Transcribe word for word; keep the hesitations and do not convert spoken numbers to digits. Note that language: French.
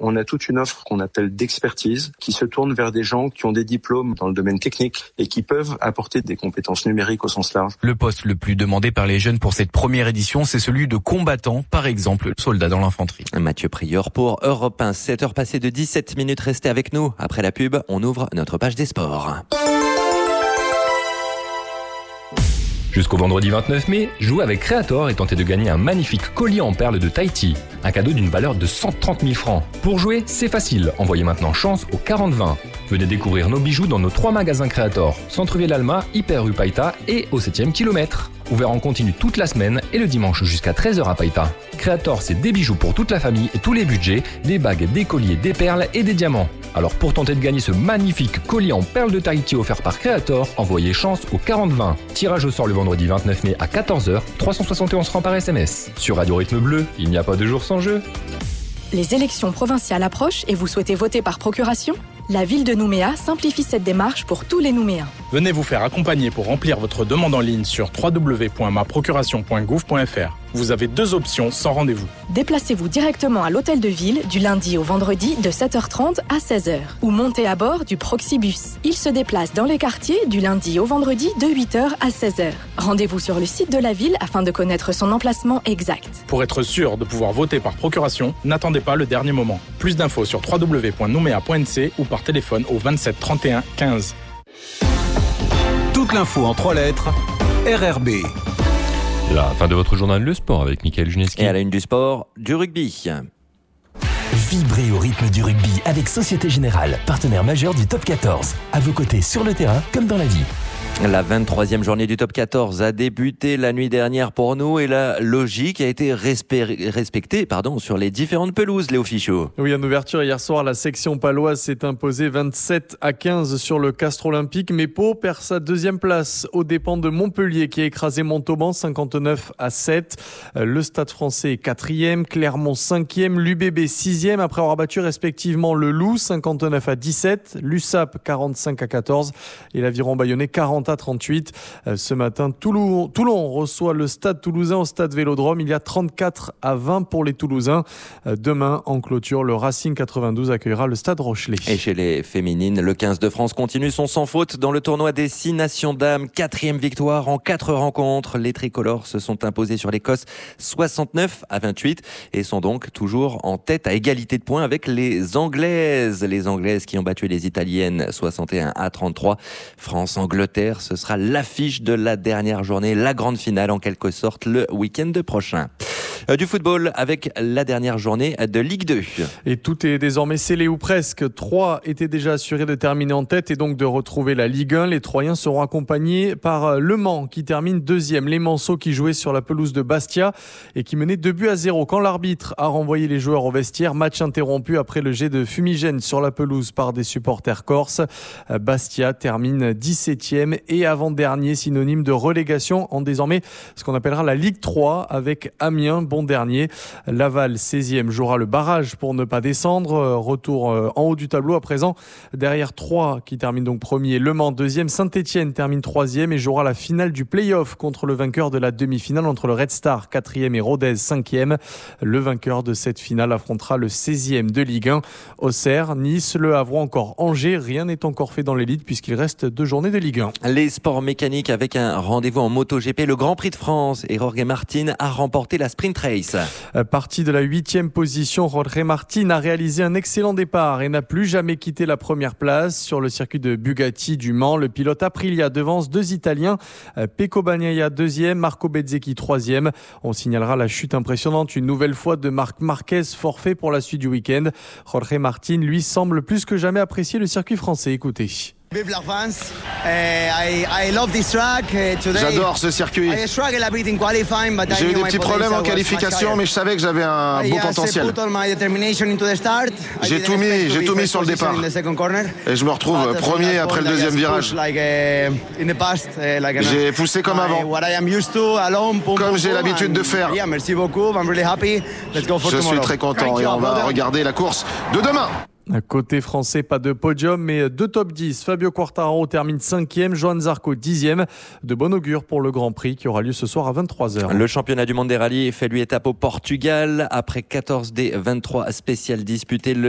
on a toute une offre qu'on appelle d'expertise qui se tourne vers des gens qui ont des diplômes dans le domaine technique et qui peuvent apporter des compétences numériques au sens large. Le poste le plus demandé par les jeunes pour cette première édition, c'est celui de combattant, par exemple, soldat dans l'infanterie. Mathieu Prieur pour Europe un, sept heures passées de dix-sept minutes, restez avec nous. Après la pub, on ouvre notre page des sports. Jusqu'au vendredi vingt-neuf mai, jouez avec Creator et tentez de gagner un magnifique collier en perles de Tahiti. Un cadeau d'une valeur de cent trente mille francs. Pour jouer, c'est facile. Envoyez maintenant chance au quarante vingt. Venez découvrir nos bijoux dans nos trois magasins Creator. Centre-Ville Alma, Hyper rue Païta et au septième kilomètre. Ouvert en continu toute la semaine et le dimanche jusqu'à treize heures à Païta. Creator, c'est des bijoux pour toute la famille et tous les budgets, des bagues, des colliers, des perles et des diamants. Alors pour tenter de gagner ce magnifique collier en perles de Tahiti offert par Creator, envoyez chance au quarante vingt. Tirage au sort le vendredi vingt-neuf mai à quatorze heures, trois cent soixante et onze francs par S M S. Sur Radio Rythme Bleu, il n'y a pas de jour sans jeu. Les élections provinciales approchent et vous souhaitez voter par procuration ? La ville de Nouméa simplifie cette démarche pour tous les Nouméens. Venez vous faire accompagner pour remplir votre demande en ligne sur w w w point ma procuration point gouv point f r. Vous avez deux options sans rendez-vous. Déplacez-vous directement à l'hôtel de ville du lundi au vendredi de sept heures trente à seize heures ou montez à bord du Proxibus. Il se déplace dans les quartiers du lundi au vendredi de huit heures à seize heures. Rendez-vous sur le site de la ville afin de connaître son emplacement exact. Pour être sûr de pouvoir voter par procuration, n'attendez pas le dernier moment. Plus d'infos sur w w w point nouméa point n c ou par téléphone au vingt-sept trente et un quinze. Toute l'info en trois lettres, R R B. La fin de votre journal Le Sport avec Mickaël Juneski. Et à la une du sport, du rugby. Vibrez au rythme du rugby avec Société Générale, partenaire majeur du Top quatorze. À vos côtés sur le terrain comme dans la vie. La vingt-troisième journée du Top quatorze a débuté la nuit dernière pour nous et la logique a été respect, respectée pardon, sur les différentes pelouses, Léo Fichot. Oui, en ouverture hier soir, la section paloise s'est imposée vingt-sept à quinze sur le Castre Olympique, mais Pau perd sa deuxième place aux dépens de Montpellier qui a écrasé Montauban cinquante-neuf à sept. Le Stade français est quatrième, Clermont cinquième, l'U B B sixième après avoir battu respectivement le Loup cinquante-neuf à dix-sept, l'U S A P quarante-cinq à quatorze et l'Aviron Bayonnais quarante à trente-huit. Ce matin, Toulon, Toulon reçoit le Stade Toulousain au Stade Vélodrome. Il y a trente-quatre à vingt pour les Toulousains. Demain, en clôture, le Racing quatre-vingt-douze accueillera le Stade Rochelet. Et chez les féminines, le quinze de France continue son sans faute dans le tournoi des six nations dames. Quatrième victoire en quatre rencontres. Les tricolores se sont imposés sur l'Écosse soixante-neuf à vingt-huit et sont donc toujours en tête à égalité de points avec les Anglaises. Les Anglaises qui ont battu les Italiennes soixante et un à trente-trois. France-Angleterre, ce sera l'affiche de la dernière journée, la grande finale en quelque sorte le week-end prochain. Du football avec la dernière journée de Ligue deux. Et tout est désormais scellé ou presque. Trois étaient déjà assurés de terminer en tête et donc de retrouver la Ligue un. Les Troyens seront accompagnés par Le Mans qui termine deuxième. Les Manceaux qui jouaient sur la pelouse de Bastia et qui menaient deux buts à zéro. Quand l'arbitre a renvoyé les joueurs au vestiaire, match interrompu après le jet de fumigène sur la pelouse par des supporters corses. Bastia termine dix-septième et avant-dernier, synonyme de relégation en désormais ce qu'on appellera la Ligue trois avec Amiens, bon dernier. Laval, seizième, jouera le barrage pour ne pas descendre. Retour en haut du tableau à présent. Derrière Troyes qui termine donc premier, Le Mans deuxième, Saint-Etienne termine troisième et jouera la finale du play-off contre le vainqueur de la demi-finale entre le Red Star quatrième et Rodez cinquième. Le vainqueur de cette finale affrontera le seizième de Ligue un. Auxerre, Nice, Le Havre ou encore Angers. Rien n'est encore fait dans l'élite puisqu'il reste deux journées de Ligue un. Les sports mécaniques avec un rendez-vous en MotoGP, le Grand Prix de France et Jorge Martin a remporté la Sprint Race. Parti de la huitième position, Jorge Martin a réalisé un excellent départ et n'a plus jamais quitté la première place. Sur le circuit de Bugatti du Mans, le pilote Aprilia devance deux Italiens, Pecco Bagnaia deuxième, Marco Bezzecchi troisième. On signalera la chute impressionnante une nouvelle fois de Marc Marquez, forfait pour la suite du week-end. Jorge Martin, lui, semble plus que jamais apprécier le circuit français. Écoutez. Vive la France. Uh, I, I love this track. Uh, today, J'adore ce circuit. I struggled a bit in qualifying, but J'ai eu des petits problèmes en qualification, mais je savais que j'avais un beau potentiel. J'ai tout mis, j'ai tout mis sur le départ. Et je me retrouve premier après le deuxième virage. J'ai poussé comme avant, comme j'ai l'habitude de faire. Je suis très content et on va regarder la course de demain. Côté français, pas de podium, mais deux top dix. Fabio Quartararo termine cinquième, Johan Zarco dixième. De bon augure pour le Grand Prix qui aura lieu ce soir à vingt-trois heures. Le championnat du monde des rallyes fait lui étape au Portugal. Après quatorze des vingt-trois spéciales disputées, le